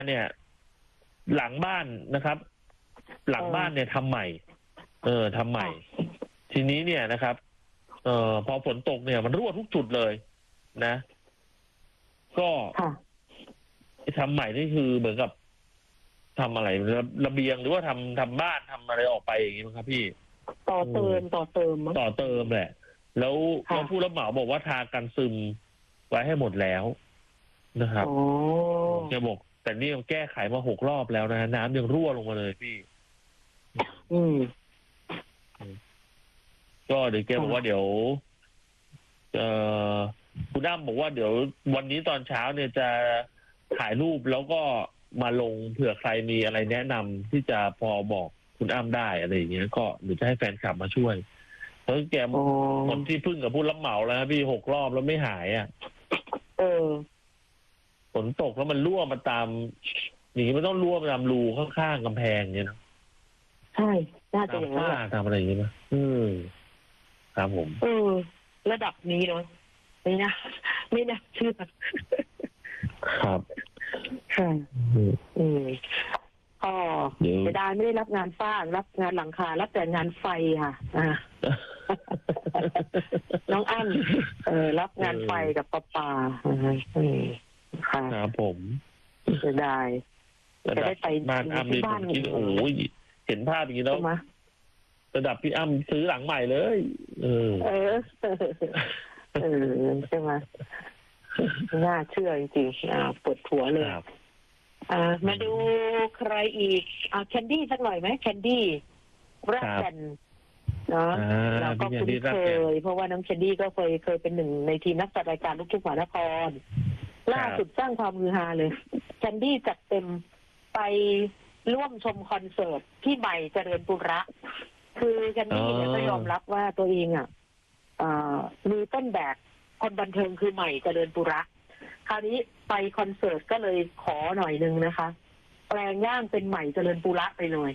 เนี่ยหลังบ้านนะครับ หลังบ้านเนี่ยทำใหม่ทำใหม่ ทีนี้เนี่ยนะครับพอฝนตกเนี่ยมันรั่วทุกจุดเลยนะ ก็ทำใหม่นี่คือเหมือนกับทำอะไรระเบียงหรือว่าทำบ้านทำอะไรออกไปอย่างนี้มั้งครับพี่ต่อเติมแหละแล้วผู้รับเหมาบอกว่าทากันซึมไว้ให้หมดแล้วนะครับแกบอกแต่นี่แก้ไขมา6 รอบแล้วนะน้ำยังรั่วลงมาเลยพี่ก็เดี๋ยวแกบอกว่าเดี๋ยวคุณอ้ำบอกว่าเดี๋ยววันนี้ตอนเช้าเนี่ยจะถ่ายรูปแล้วก็มาลงเผื่อใครมีอะไรแนะนำที่จะพอบอกคุณอ้ำได้อะไรอย่างเงี้ยก็หรือจะให้แฟนคลับมาช่วยเพราะแกหมดที่พึ่งกับผู้รับเหมาแล้วพี่6 รอบแล้วไม่หายฝนตกแล้วมันรั่วมาตามอย่างนี้มันต้องรั่วมาตามรูข้างๆกำแพงเนี่ยนะใช่น่าจะอย่างนั้นตามอะไรอย่างเงี้ยนะครับผมระดับนี้เนาะไม่น่าเชื่อครับค่ะจะได้ไม่ได้รับงานฝ้ารับงานหลังคารับแต่งานไฟค่ะน้องอ้ำรับงานไฟกับปาค่ะครับผมจะได้ไปบ้านอ้ำที่ผมคิดโอ้ยเห็นภาพอย่างนี้แล้วระดับพี่อ้ำซื้อหลังใหม่เลยใช่ไหมน่าเชื่อจริงๆปวดหัวเลยมาดูใครอีกแคนดี้สักหน่อยไหมแคนดี้รักกันเนาะเราก็คุ้นเคยเพราะว่าน้องแคนดี้ก็เคยเป็นหนึ่งในทีมนักจัดรายการลูกทุ่งมหานครล่าสุดสร้างความฮือฮาเลยแคนดี้จัดเต็มไปร่วมชมคอนเสิร์ตที่ใหม่เจริญปุระคือแคนดี้เนี่ยก็ยอมรับว่าตัวเองมีต้นแบบคนบันเทิงคือใหม่เจริญปุระคราวนี้ไปคอนเสิร์ตก็เลยขอหน่อยนึงนะคะแปลงร่างเป็นใหม่เจริญปุระไปเลย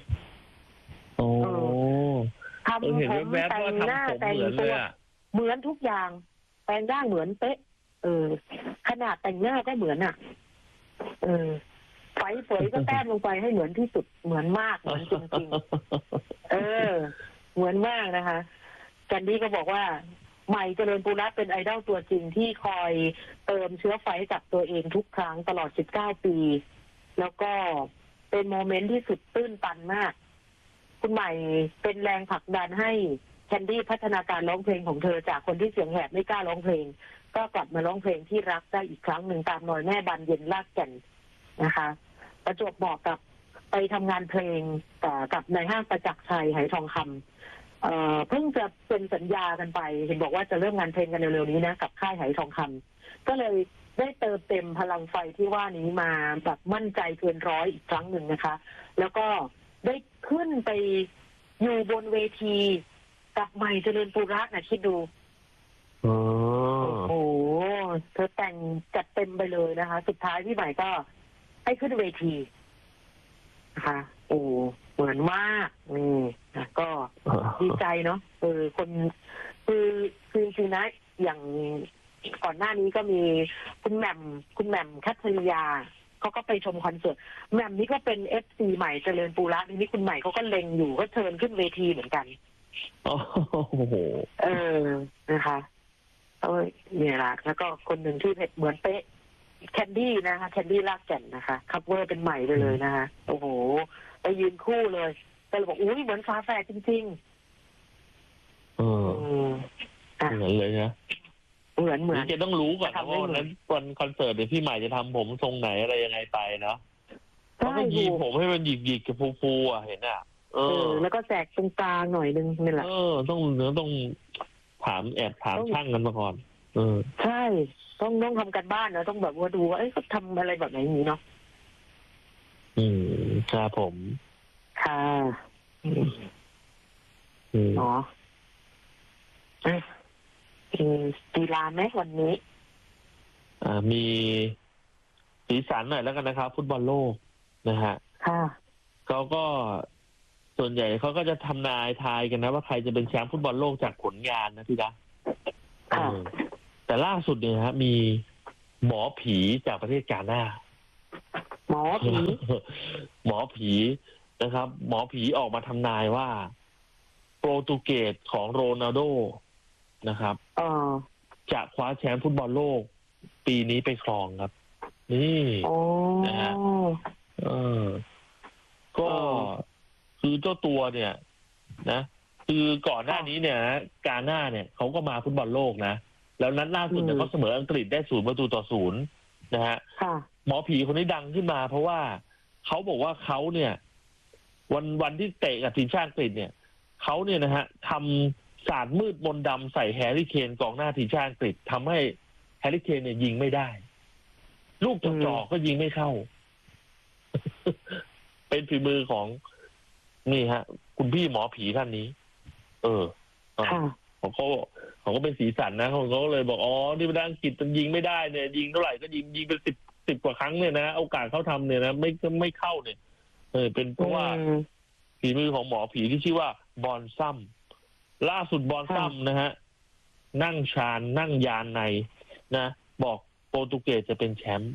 ทำผมแต่งหน้าแต่งตัวเหมือนทุกอย่างแปลงร่างเหมือนเป๊ะขนาดแต่งหน้าก็เหมือนไฟเฟยก็แต้มลงไปให้เหมือนที่สุดเหมือนมากเหมือนจริงๆเหมือนมากนะคะแคนดี้ก็บอกว่าใหม่เจริญปุระเป็นไอดอลตัวจริงที่คอยเติมเชื้อไฟกับตัวเองทุกครั้งตลอด19 ปีแล้วก็เป็นโมเมนต์ที่สุดตื้นตันมากคุณใหม่เป็นแรงผลักดันให้แคนดี้พัฒนาการร้องเพลงของเธอจากคนที่เสียงแหบไม่กล้าร้องเพลงก็กลับมาร้องเพลงที่รักได้อีกครั้งหนึ่งตามรอยแม่บานเย็นลากแก่นนะคะประจวบเหมาะกับไปทำงานเพลงกับในห้างประจักษ์ชัยไหทองคำเพิ่งจะเป็นสัญญากันไปเห็นบอกว่าจะเริ่มงานเพลงกันเร็วๆนี้นะกับค่ายไหทองคำก็เลยได้เติมเต็มพลังไฟที่ว่านี้มาแบบมั่นใจเกินร้อยอีกครั้งหนึ่งนะคะแล้วก็ได้ขึ้นไปอยู่บนเวทีกับใหม่เจริญปุระนะคิดดูโอ้โหเธอแต่งจัดเต็มไปเลยนะคะสุดท้ายพี่ใหม่ก็ให้ขึ้นเวทีนะคะโอ้เหมือนมากก็ดีใจเนาะคนคือจริงๆนะอย่างก่อนหน้านี้ก็มีคุณแหม่มคัทริยาเขาก็ไปชมคอนเสิร์ตแหม่มนี่ก็เป็น FC ใหม่เจริญปุระนี่คุณใหม่เขาก็เล็งอยู่ก็เชิญขึ้นเวทีเหมือนกันโอ้โหนะคะเนี่ยละแล้วก็คนหนึ่งที่เหมือนเป๊ะแคนดี้นะคะแคนดี้ลากแก่นนะคะคัฟเวอร์เป็นใหม่ไปเลยนะคะโอ้โหไปยืนคู่เลยก็เลยบอกอุ้ยเหมือนฝาแฝดจริงๆเหมือนเลยนะเหมือนจะต้องรู้ก่อนว่าวันคอนเสิร์ตเดี๋ยวพี่ใหม่จะทำผมทรงไหนอะไรยังไงไปเนาะเขาก็ยีผมให้มันหยิกกับฟูๆเห็นแล้วก็แจกตรงกลางหน่อยนึงนี่แหละต้องถามช่างกันมาก่อนใช่ต้องทำกันบ้านนะต้องแบบว่าดูว่าเขาทำอะไรแบบไหนอย่างนี้เนาะครับผมค่ะกีฬาไหมวันนี้มีสีสันหน่อยแล้วกันนะครับฟุตบอลโลกนะฮะค่ะเขาก็ส่วนใหญ่เขาก็จะทำนายทายกันนะว่าใครจะเป็นแชมป์ฟุตบอลโลกจากผลงานนะพี่นะแต่ล่าสุดเนี่ยฮะมีหมอผีจากประเทศกาน่าหมอผีหมอผีนะครับ หมอผีออกมาทำนายว่าโปรตุเกสของโรนัลโดนะครับ จะคว้าแชมป์ฟุตบอลโลกปีนี้ไปครองครับ นี่นะฮะก็คือเจ้าตัวเนี่ยนะคือก่อนหน้านี้เนี่ยกาน่าเนี่ยเขาก็มาฟุตบอลโลกนะแล้วนัดล่าสุดเนี่ยเขาเสมออังกฤษได้0-0นะฮะหมอผีคนนี้ดังขึ้นมาเพราะว่าเขาบอกว่าเขาเนี่ยวันที่เตะกับทีมชาติอังกฤษเนี่ยเขาเนี่ยนะฮะทำศาสตร์มืดมนต์ดำใส่แฮร์รี่เคนกองหน้าทีมชาติอังกฤษทำให้แฮร์รี่เคนเนี่ยยิงไม่ได้ลูกจ่อๆก็ยิงไม่เข้า เป็นฝีมือของนี่ฮะคุณพี่หมอผีท่านนี้เขาก็เป็นสีสันนะเขาก็เลยบอกอ๋อที่ประเทศอังกฤษมันยิงไม่ได้เนี่ยยิงเท่าไหร่ก็ยิงเป็นสิบกว่าครั้งเนี่ยนะโอกาสเขาทำเนี่ยนะไม่เข้าเนี่ยเป็นเพราะว่าฝีมือของหมอผีที่ชื่อว่าบอนซัมล่าสุดบอนซัมนะฮะนั่งชานนั่งยานในนะบอกโปรตุเกสจะเป็นแชมป์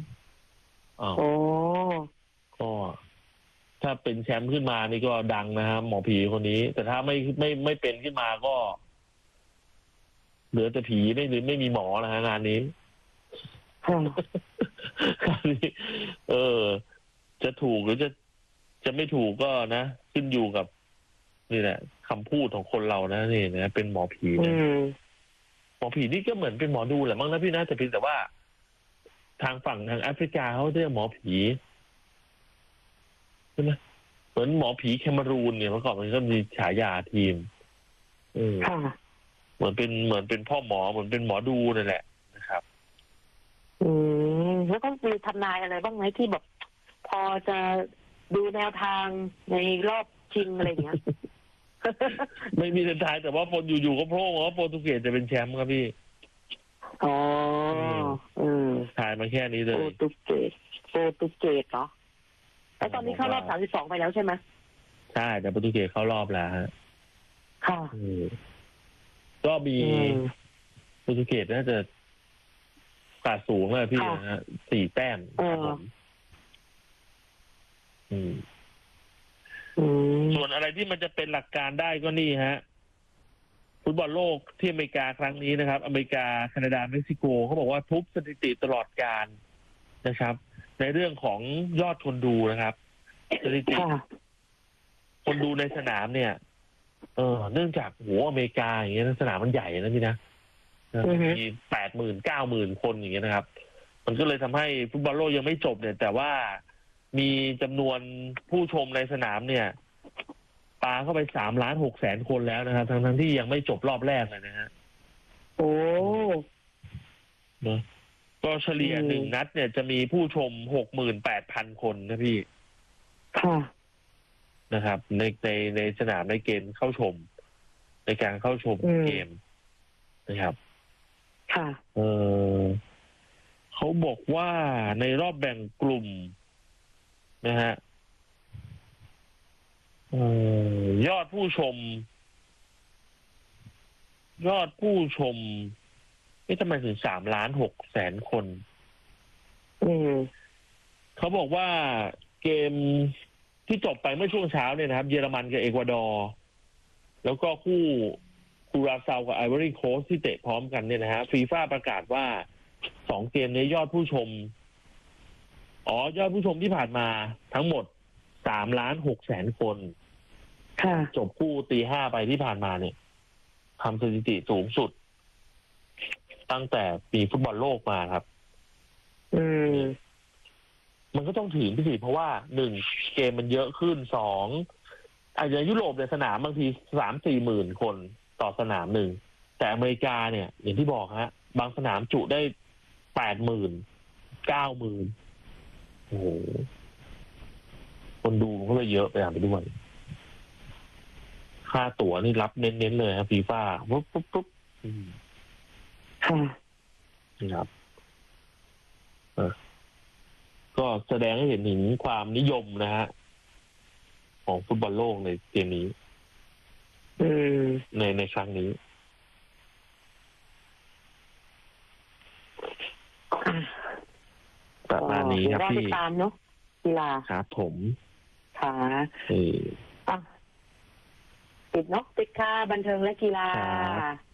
ก็ถ้าเป็นแชมป์ขึ้นมานี่ก็ดังนะครับหมอผีคนนี้แต่ถ้าไม่เป็นขึ้นมาก็เหลือแต่ผีไม่มีหมอนะฮะงานนี้จะถูกหรือจะไม่ถูกก็นะขึ้นอยู่กับนี่แหละคำพูดของคนเรานะนี่นะเป็นหมอผีนะหมอผีนี่ก็เหมือนเป็นหมอดูแหละมั้งนะพี่นะแต่เพียงแต่ว่าทางฝั่งทางแอฟริกาเขาเรียกหมอผีใช่ไหมเหมือนหมอผีแคนารูนเนี่ยเมื่อก่อนมันก็มีฉายาทีมเหมือนเป็นพ่อหมอเหมือนเป็นหมอดูนั่นแหละนะครับแล้วก็มีทำนายอะไรบ้างไหมที่แบบพอจะดูแนวทางในรอบชิงอะไรเงี้ยไม่มีทายแต่ว่าคนอยู่ๆก็โผล่ว่าโปรตุเกสจะเป็นแชมป์ครับพี่ถ่ายมาแค่นี้เลยโปรตุเกสเหรอแล้วตอนนี้เข้ารอบ32ไปแล้วใช่ไหมใช่แต่โปรตุเกสเข้ารอบแล้วฮะค่ะก็มีโปรตุเกสน่าจะตัดสูงเลยพี่นะฮะ4 แต้มครับผมส่วนอะไรที่มันจะเป็นหลักการได้ก็นี่ฮะฟุตบอลโลกที่อเมริกาครั้งนี้นะครับอเมริกาแคนาดาเม็กซิโกเขาบอกว่าทุบสถิติตลอดกาลนะครับในเรื่องของยอดคนดูนะครับสถิติคนดูในสนามเนี่ยเนื่องจากหัวอเมริกาอย่างเงี้ยสนามมันใหญ่นะพี่นะมี80,000 90,000 คนอย่างเงี้ยนะครับมันก็เลยทำให้ฟุตบอลโลกยังไม่จบเนี่ยแต่ว่ามีจำนวนผู้ชมในสนามเนี่ยปาเข้าไป3,600,000 คนแล้วนะครับทั้งที่ยังไม่จบรอบแรกเลยนะฮะก็เฉลี่ย1 นัดเนี่ยจะมีผู้ชม 68,000 คนนะพี่นะครับในสนามในเกมเข้าชมในการเข้าชมเกมนะครับเขาบอกว่าในรอบแบ่งกลุ่มนะฮะยอดผู้ชมทำไมถึง3,600,000 คนเขาบอกว่าเกมที่จบไปเมื่อช่วงเช้าเนี่ยนะครับเยอรมันกับเอกวาดอร์แล้วก็คู่คูราซาวกับไอวอรี่โคสต์ที่เตะพร้อมกันเนี่ยนะฮะฟีฟ่าประกาศว่า2 เกมนี้ยอดผู้ชมที่ผ่านมาทั้งหมด3,600,000 คนจบคู่ตี 5ไปที่ผ่านมาเนี่ยทำสถิติสูงสุดตั้งแต่ปีฟุตบอลโลกมาครับมันก็ต้องถึงพี่สิเพราะว่า1 เกมมันเยอะขึ้น2อาจจะยุโรปในสนามบางที 3-4 หมื่นคนต่อสนามหนึ่งแต่อเมริกาเนี่ยอย่างที่บอกฮะบางสนามจุได้ 80,000 90,000 โอ้โหคนดูมันก็เลยเยอะไปด้วยค่าตั๋วนี่รับเน้นๆเลยครับฟีฟ่าปุ๊บครับก็แสดงให้เห็นถึงความนิยมนะฮะของฟุตบอลโลกในเกมนี้ในครั้งนี้ประมาณนี้ครับพี่ตามเนาะกีฬาครับผมค่ะเอออ่ะปิดเนาะปิดค่ะบันเทิงและกีฬาครับ